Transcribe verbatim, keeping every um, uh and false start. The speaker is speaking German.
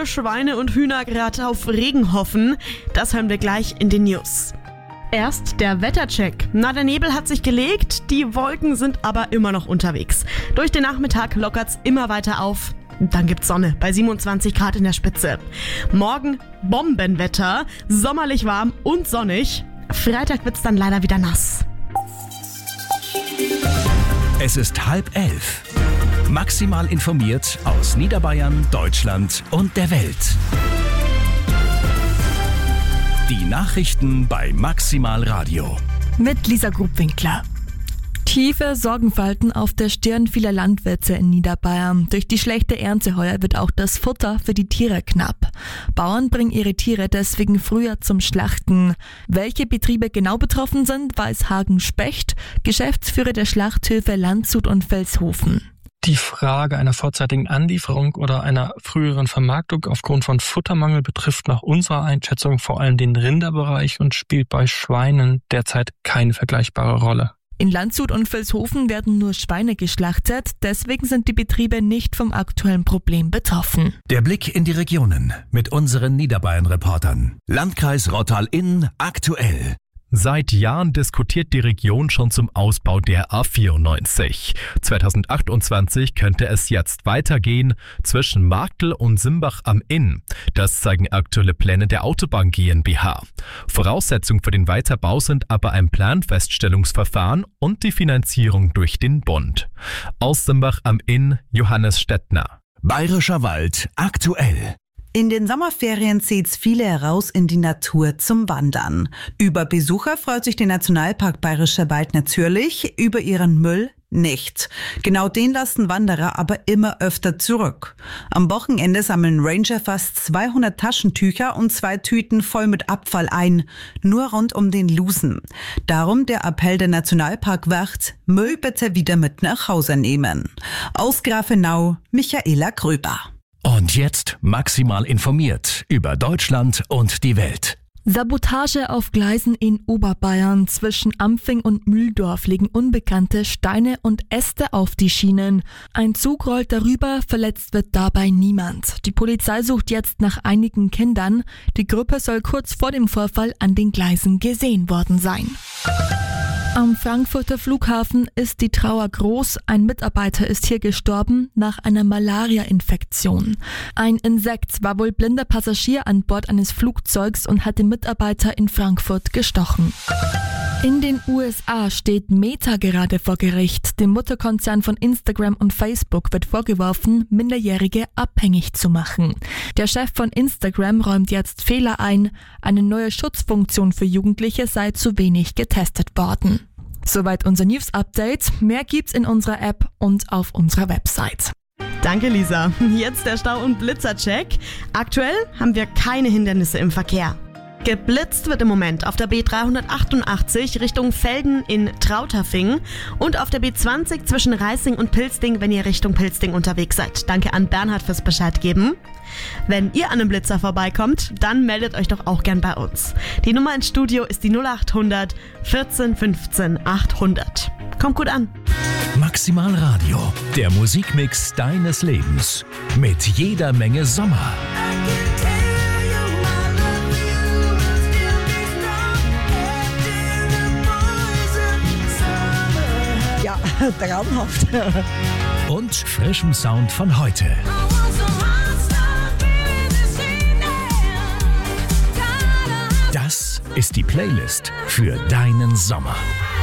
Kühe, Schweine und Hühner gerade auf Regen hoffen? Das hören wir gleich in den News. Erst der Wettercheck. Na, der Nebel hat sich gelegt, die Wolken sind aber immer noch unterwegs. Durch den Nachmittag lockert's immer weiter auf. Dann gibt's Sonne bei siebenundzwanzig Grad in der Spitze. Morgen Bombenwetter, sommerlich warm und sonnig. Freitag wird's dann leider wieder nass. Es ist halb elf. Maximal informiert aus Niederbayern, Deutschland und der Welt. Die Nachrichten bei Maximal Radio. Mit Lisa Grubwinkler. Tiefe Sorgenfalten auf der Stirn vieler Landwirte in Niederbayern. Durch die schlechte Ernte heuer wird auch das Futter für die Tiere knapp. Bauern bringen ihre Tiere deswegen früher zum Schlachten. Welche Betriebe genau betroffen sind, weiß Hagen Specht, Geschäftsführer der Schlachthöfe Landshut und Vilshofen. Die Frage einer vorzeitigen Anlieferung oder einer früheren Vermarktung aufgrund von Futtermangel betrifft nach unserer Einschätzung vor allem den Rinderbereich und spielt bei Schweinen derzeit keine vergleichbare Rolle. In Landshut und Vilshofen werden nur Schweine geschlachtet, deswegen sind die Betriebe nicht vom aktuellen Problem betroffen. Der Blick in die Regionen mit unseren Niederbayern-Reportern. Landkreis Rottal-Inn aktuell. Seit Jahren diskutiert die Region schon zum Ausbau der A vierundneunzig. zweitausendachtundzwanzig könnte es jetzt weitergehen zwischen Marktl und Simbach am Inn. Das zeigen aktuelle Pläne der Autobahn GmbH. Voraussetzung für den Weiterbau sind aber ein Planfeststellungsverfahren und die Finanzierung durch den Bund. Aus Simbach am Inn, Johannes Stettner. Bayerischer Wald aktuell. In den Sommerferien zieht's viele heraus in die Natur zum Wandern. Über Besucher freut sich der Nationalpark Bayerischer Wald natürlich, über ihren Müll nicht. Genau den lassen Wanderer aber immer öfter zurück. Am Wochenende sammeln Ranger fast zweihundert Taschentücher und zwei Tüten voll mit Abfall ein, nur rund um den Lusen. Darum der Appell der Nationalparkwacht, Müll bitte wieder mit nach Hause nehmen. Aus Grafenau, Michaela Gröber. Und jetzt maximal informiert über Deutschland und die Welt. Sabotage auf Gleisen in Oberbayern. Zwischen Ampfing und Mühldorf legen Unbekannte Steine und Äste auf die Schienen. Ein Zug rollt darüber, verletzt wird dabei niemand. Die Polizei sucht jetzt nach einigen Kindern. Die Gruppe soll kurz vor dem Vorfall an den Gleisen gesehen worden sein. Am Frankfurter Flughafen ist die Trauer groß. Ein Mitarbeiter ist hier gestorben nach einer Malaria-Infektion. Ein Insekt war wohl blinder Passagier an Bord eines Flugzeugs und hat den Mitarbeiter in Frankfurt gestochen. In den U S A steht Meta gerade vor Gericht. Dem Mutterkonzern von Instagram und Facebook wird vorgeworfen, Minderjährige abhängig zu machen. Der Chef von Instagram räumt jetzt Fehler ein. Eine neue Schutzfunktion für Jugendliche sei zu wenig getestet worden. Soweit unser News-Update. Mehr gibt's in unserer App und auf unserer Website. Danke, Lisa. Jetzt der Stau- und Blitzercheck. Aktuell haben wir keine Hindernisse im Verkehr. Geblitzt wird im Moment auf der B dreihundertachtundachtzig Richtung Velden in Trauterfing und auf der B zwanzig zwischen Reising und Pilsting, wenn ihr Richtung Pilsting unterwegs seid. Danke an Bernhard fürs Bescheid geben. Wenn ihr an einem Blitzer vorbeikommt, dann meldet euch doch auch gern bei uns. Die Nummer ins Studio ist die null acht hundert vierzehn fünfzehn achthundert. Kommt gut an. Maximal Radio, der Musikmix deines Lebens. Mit jeder Menge Sommer. Ja, traumhaft. Und frischem Sound von heute. Das ist die Playlist für deinen Sommer.